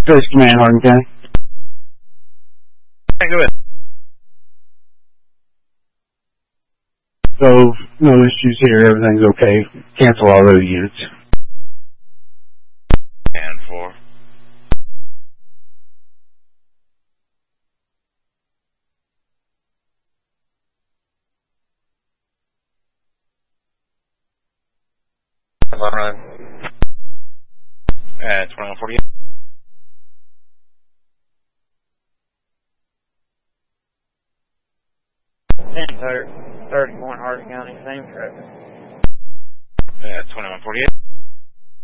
First Command, Hardin County. Hey, go ahead. So, no issues here, everything's okay. Cancel all those units. And 4. Run. 2148. Third point, Hardin County, same traffic. 2148.